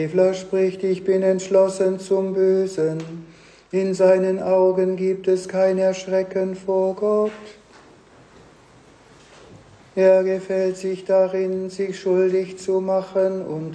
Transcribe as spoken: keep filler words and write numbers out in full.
Frevler spricht, ich bin entschlossen zum Bösen. In seinen Augen gibt es kein Erschrecken vor Gott. Er gefällt sich darin, sich schuldig zu machen und